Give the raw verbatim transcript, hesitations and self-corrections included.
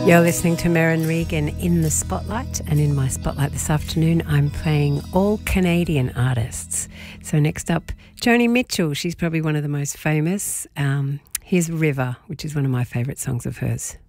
You're listening to Merryn Regan in the Spotlight, and in my Spotlight this afternoon I'm playing all Canadian artists. So next up, Joni Mitchell. She's probably one of the most famous. Um, here's River, which is one of my favourite songs of hers.